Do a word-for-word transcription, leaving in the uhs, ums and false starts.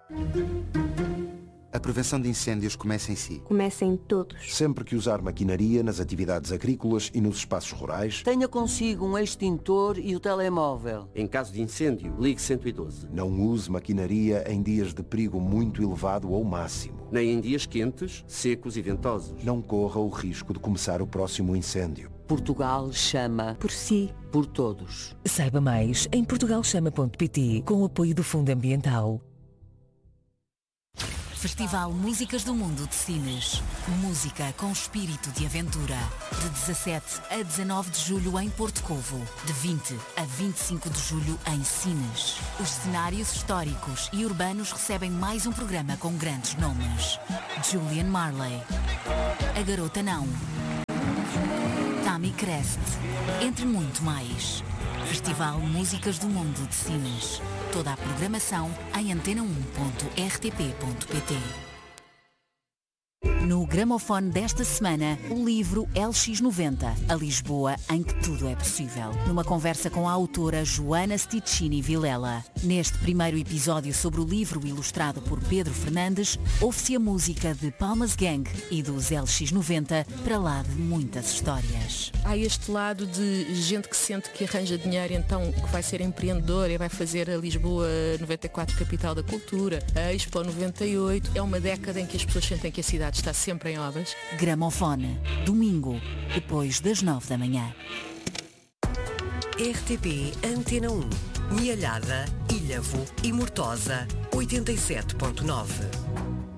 A prevenção de incêndios começa em si. Começa em todos. Sempre que usar maquinaria nas atividades agrícolas e nos espaços rurais, tenha consigo um extintor e o telemóvel. Em caso de incêndio, ligue cento e doze. Não use maquinaria em dias de perigo muito elevado ou máximo. Nem em dias quentes, secos e ventosos. Não corra o risco de começar o próximo incêndio. Portugal chama por si, por todos. Saiba mais em portugal chama ponto pt, com o apoio do Fundo Ambiental. Festival Músicas do Mundo de Sines. Música com espírito de aventura. De dezassete a dezanove de julho em Porto Covo. De vinte a vinte e cinco de julho em Sines. Os cenários históricos e urbanos recebem mais um programa com grandes nomes. Julian Marley. A Garota Não. Tammy Crest. Entre muito mais. Festival Músicas do Mundo de Sines. Toda a programação em antena um ponto r t p ponto p t. No gramofone desta semana, o livro L X noventa, a Lisboa em que tudo é possível. Numa conversa com a autora Joana Sticchini Vilela. Neste primeiro episódio sobre o livro ilustrado por Pedro Fernandes, ouve-se a música de Palmas Gang e dos L X noventa, para lá de muitas histórias. Há este lado de gente que sente que arranja dinheiro, então que vai ser empreendedor e vai fazer a Lisboa noventa e quatro capital da cultura, a Expo noventa e oito. É uma década em que as pessoas sentem que a cidade está sempre em obras. Gramofone, domingo, depois das nove da manhã. R T P Antena um, Mialhada, Ilhavo e Mortosa, oitenta e sete ponto nove.